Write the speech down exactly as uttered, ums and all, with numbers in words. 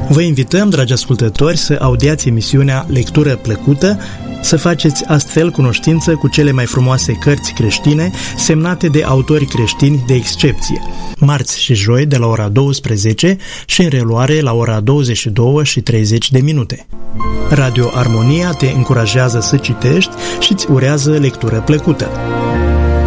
Vă invităm, dragi ascultători, să audiați emisiunea Lectură Plăcută, să faceți astfel cunoștință cu cele mai frumoase cărți creștine semnate de autori creștini de excepție, marți și joi de la ora douăsprezece și în reluare la ora douăzeci și două și treizeci de minute. Radio Armonia te încurajează să citești și îți urează lectură plăcută.